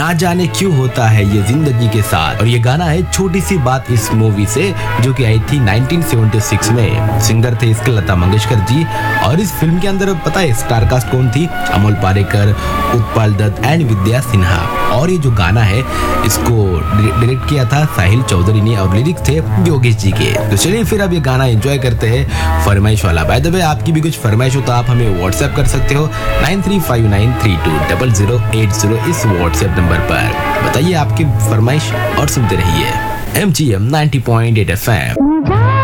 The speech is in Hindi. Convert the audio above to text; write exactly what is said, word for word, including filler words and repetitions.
ना जाने क्यों होता है ये जिंदगी के साथ। और ये गाना है छोटी सी बात इस मूवी से, जो कि आई थी नाइनटीन सेवेंटी सिक्स में। सिंगर थे इसके लता मंगेशकर जी। और इस फिल्म के अंदर पता है स्टार कास्ट कौन थी? अमोल पालेकर, उत्पल दत्त एंड विद्या सिन्हा। और ये जो गाना है इसको डायरेक्ट किया था साहिल चौधरी ने और लिरिक्स थे योगेश जी के। तो चलिए फिर अब ये गाना एंजॉय करते हैं फरमाइश वाला। बाय द वे आपकी भी कुछ फरमाइश हो तो आप हमें व्हाट्सएप कर सकते हो nine three five nine three to double zero eight zero इस व्हाट्सएप नंबर पर। बताइए आपकी फरमाइश और सुनते रहिए M G M ninety point eight F M.